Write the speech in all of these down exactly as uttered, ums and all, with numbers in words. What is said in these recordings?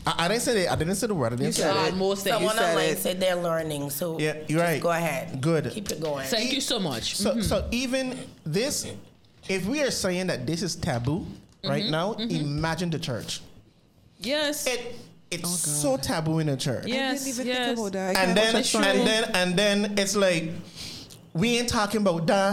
I, I didn't say it. I didn't say the word. I didn't You say said it. it. Most things. Someone said online it. said they're learning, so Yeah, you're just right. go ahead. Good. Keep it going. Thank you so much. So, so even this, if we are saying that this is taboo right now, imagine the church. Yes. It it's so taboo in the church. Yes, I didn't even yes. think about that. I And can't then watch and that song. then and then it's like we ain't talking about that.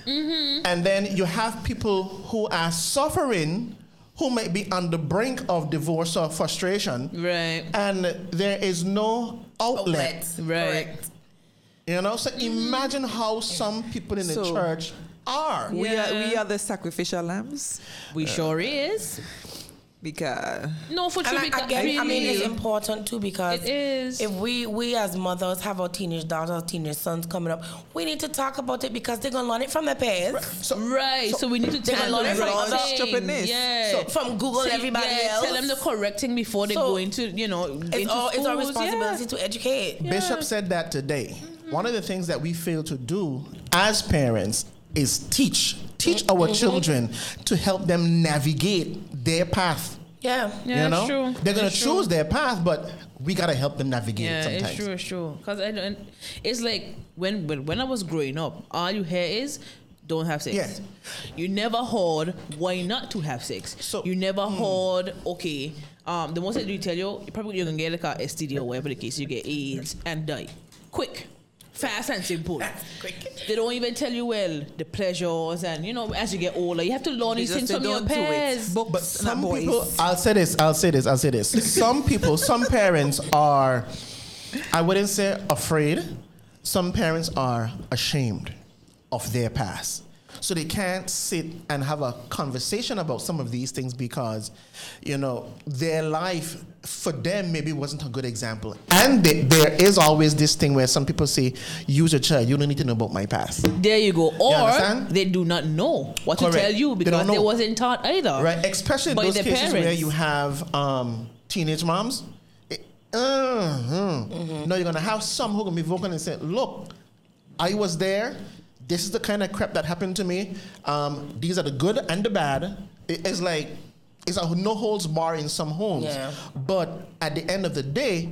And then you have people who are suffering, who might be on the brink of divorce or frustration, Right. and there is no outlet. Outlets. Right. Correct. You know, so imagine how some people in the So- church are. We are we Yeah. are the sacrificial lambs We sure is. because No, for true. And I, because again, I mean, it's really, important too because It is. if we we as mothers have our teenage daughters, teenage sons coming up, we need to talk about it because they're gonna learn it from their parents, So, right. So, we need to they tell can them learn the from right other thing. stupidness. Yeah. so from Google So, everybody yeah, else. Tell them the correct thing before they So, go into, you know, into it's, our, it's our schools. responsibility Yeah. to educate. Bishop said that today. One of the things that we fail to do as parents is teach. Teach our children to help them navigate their path. Yeah. Yeah, you know? it's true. They're gonna It's choose true. their path, but we gotta help them navigate Yeah, it sometimes. it's true, it's true. Cause I don't. It's like when when when I was growing up, all you hear is don't have sex. Yeah. You never heard why not to have sex. So- you never heard okay. Um, the most that they tell you, probably you're gonna get like a S T D or whatever the case. You get AIDS and die quick, fast and simple. They don't even tell you well the pleasures and you know as you get older you have to learn They these just things say from your don't do it. peers. Books, But not some boys. people, I'll say this, I'll say this, I'll say this. Some people, some parents are, I wouldn't say afraid. Some parents are ashamed of their past. So they can't sit and have a conversation about some of these things because, you know, their life for them maybe wasn't a good example. And they, there is always this thing where some people say, use your child, you don't need to know about my past. There you go. Or understand? they do not know what Correct. to tell you They because don't they, know. wasn't taught either. Right, especially in By those the cases where parents. you have um, teenage moms. It- uh, hmm. No, you're gonna have some who are gonna be vocal and say, "Look, I was there. This is the kind of crap that happened to me. Um, these are the good and the bad." It- it's like it's a no holds bar in some homes. Yeah. But at the end of the day,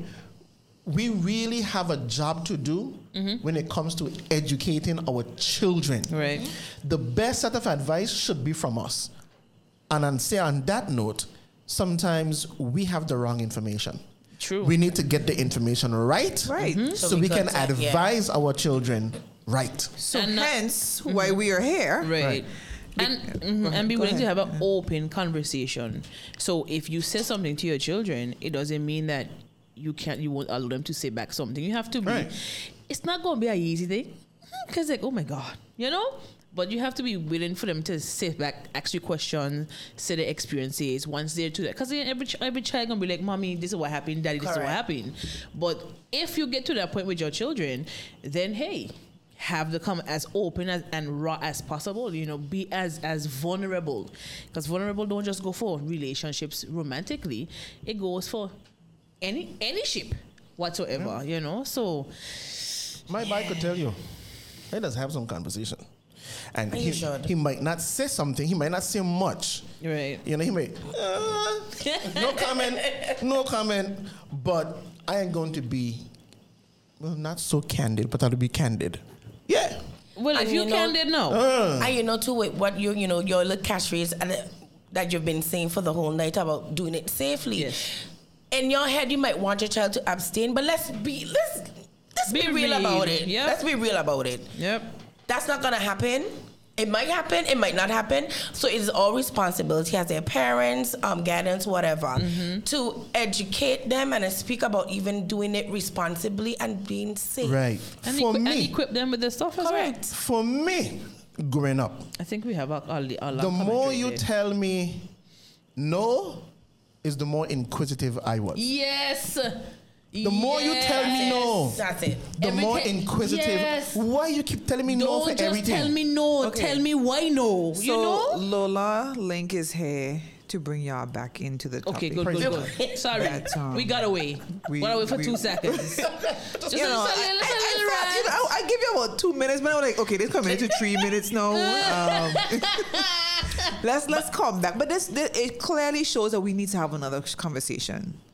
we really have a job to do when it comes to educating our children. Right. The best set of advice should be from us. And on say on that note, sometimes we have the wrong information. True. We need to get the information right, Right. Mhm. so, So we, we can could, yeah. advise our children right. So And not- hence why we are here. Right. Right. And mhm, Go ahead, and be go willing to ahead. have an open conversation. So if you say something to your children, it doesn't mean that you can't you won't allow them to say back something. You have to be. Right. It's not going to be an easy thing because like oh my god, you know. But you have to be willing for them to sit back, ask you questions, say their experiences once they're to that. Because every ch- every child gonna be like, "Mommy, this is what happened. Daddy, this is what Correct. happened." But if you get to that point with your children, then hey, have them come as open as, and raw as possible. You know, be as as vulnerable, because vulnerable don't just go for relationships romantically. It goes for any any ship whatsoever. You know, so My bike could tell you, let us have some conversation. And You he, should. he might not say something, he might not say much. right. You know, he may, uh, no comment, no comment, but I ain't going to be, well, not so candid, but I'll be candid. Yeah. Well, And if you, you know- can, then no. Uh, And you know too with what you you know your little catchphrase and uh, that you've been saying for the whole night about doing it safely. Yes. In your head, you might want your child to abstain, but let's be let's let's be, Be real real, about it. yep. Let's be real about it. Yep. That's not gonna happen. It might happen, it might not happen. So it is our responsibility as their parents, um, guidance, whatever, Mm-hmm. to educate them and speak about even doing it responsibly and being safe. right. And, For equi- and me, equip them with the stuff as well. Correct. for me, growing up, I think we have a, all the, all the more you tell me no, is the more inquisitive I was. Yes. The more you tell me no, That's it. the Every more ca- inquisitive. Yes. Why you keep telling me no Don't for just everything? tell me no. Okay. Tell me why no. So you know. Lola Link is here to bring y'all back into the topic. Okay, good, good, good. Sorry, That, um, we got away. we- Got away for we- two seconds. Just You a know, little, I, little, I, little I, rant. you know, I give you about two minutes, but I'm like, okay, this coming into three minutes now. Um, let's let's come back. But this, this it clearly shows that we need to have another conversation.